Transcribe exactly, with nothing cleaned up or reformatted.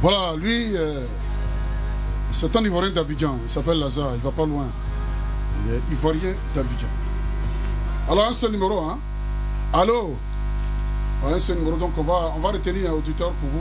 Voilà, lui, euh, c'est un Ivoirien d'Abidjan. Il s'appelle Lazare, il va pas loin. Il est Ivoirien d'Abidjan. Alors, un seul numéro, hein. Allô? Un seul numéro, donc on va, on va retenir un auditeur pour vous.